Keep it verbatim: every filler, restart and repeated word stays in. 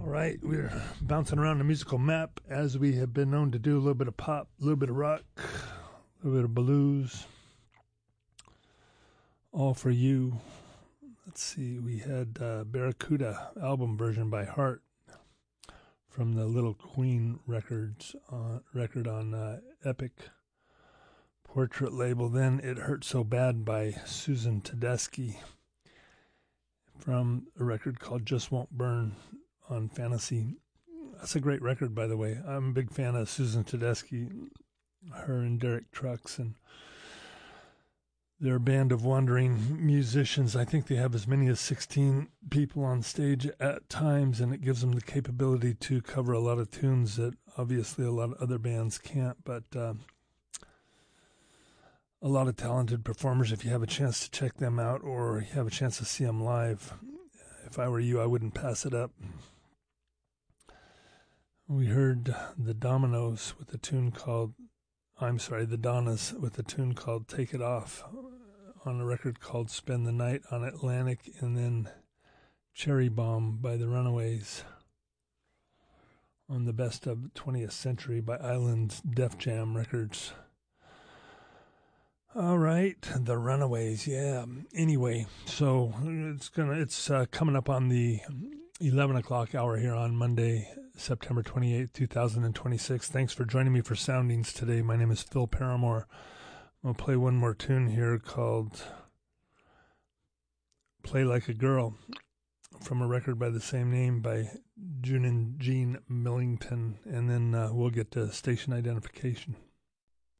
All right, we're bouncing around the musical map as we have been known to do. A little bit of pop, a little bit of rock, a little bit of blues. All for you. Let's see, we had uh, Barracuda album version by Heart from the Little Queen Records uh, record on uh, Epic Portrait label. Then It Hurt So Bad by Susan Tedeschi from a record called Just Won't Burn on Fantasy. That's a great record, by the way. I'm a big fan of Susan Tedeschi, her and Derek Trucks, and their band of wandering musicians. I think they have as many as sixteen people on stage at times, and it gives them the capability to cover a lot of tunes that obviously a lot of other bands can't, but uh, a lot of talented performers. If you have a chance to check them out or you have a chance to see them live, if I were you, I wouldn't pass it up. We heard the Dominoes with a tune called, I'm sorry, the Donnas with a tune called Take It Off on a record called Spend the Night on Atlantic, and then Cherry Bomb by the Runaways on the Best of twentieth Century by Island Def Jam Records. All right, the Runaways, yeah. Anyway, so it's gonna it's uh, coming up on the eleven o'clock hour here on Monday, September twenty-eighth, twenty twenty-six. Thanks for joining me for Soundings today. My name is Phil Paramore. I'll play one more tune here called Play Like a Girl from a record by the same name by June and Jean Millington, and then uh, we'll get to station identification.